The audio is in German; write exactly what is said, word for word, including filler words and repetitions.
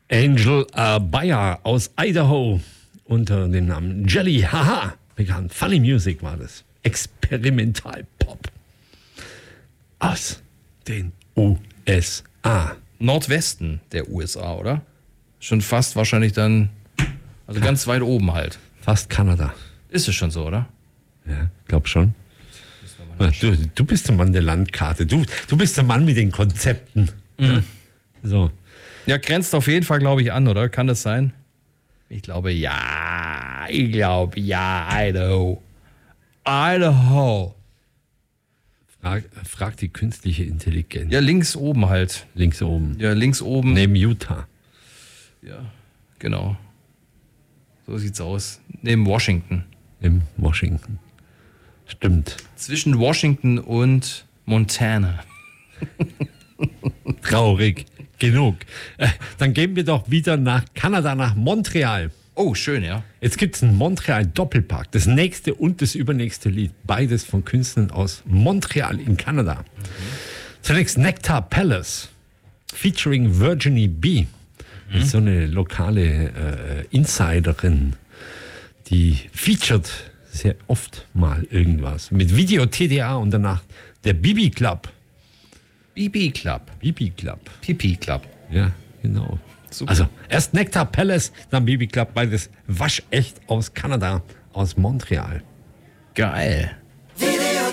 Angel Abaya aus Idaho unter dem Namen Jelly, haha, bekannt. Funny Music war das. Experimental-Pop aus den U S A. Nordwesten der U S A, oder? Schon fast wahrscheinlich dann, also ganz weit oben halt. Fast Kanada. Ist es schon so, oder? Ja, glaub schon. Du, du bist der Mann der Landkarte. Du, du bist der Mann mit den Konzepten. Mhm. So. Ja, grenzt auf jeden Fall, glaube ich, an, oder? Kann das sein? Ich glaube, ja. Ich glaube, ja. Idaho. Idaho. Frag, frag die künstliche Intelligenz. Ja, links oben halt. Links oben. Ja, links oben. Neben Utah. Ja, genau. So sieht's aus. Neben Washington. Neben Washington. Stimmt. Zwischen Washington und Montana. Traurig. Genug. Äh, dann gehen wir doch wieder nach Kanada, nach Montreal. Oh, schön, ja. Jetzt gibt es einen Montreal-Doppelpack. Das nächste und das übernächste Lied. Beides von Künstlern aus Montreal in Kanada. Mhm. Zunächst Nectar Palace, featuring Virginie B. Mhm. Das ist so eine lokale äh, Insiderin, die featured sehr oft mal irgendwas. Mit Video T D A und danach der Bibi Club. Bibi Club. Bibi Club. Pipi Club. Ja, genau. Super. Also erst Nectar Palace, dann Bibi Club, beides waschecht aus Kanada, aus Montreal. Geil.